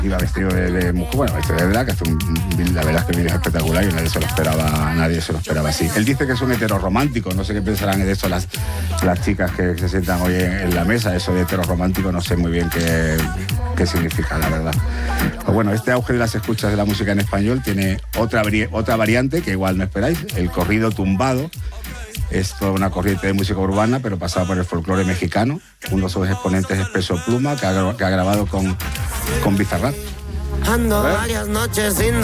iba vestido de mujer, bueno, vestido de drag, que hace la verdad es que el vídeo es espectacular y nadie se lo esperaba así. Él dice que es un hetero romántico, no sé qué pensarán de eso las chicas que se sientan hoy en la mesa, eso de hetero romántico, no sé muy bien qué significa, la verdad. Pues bueno, este auge de las escuchas de la música en español tiene otra variante que igual no esperáis, el corrido tumbado. Es toda una corriente de música urbana, pero pasada por el folclore mexicano. Uno de sus exponentes es Peso Pluma, que ha grabado con Bizarrap. Ando varias noches sin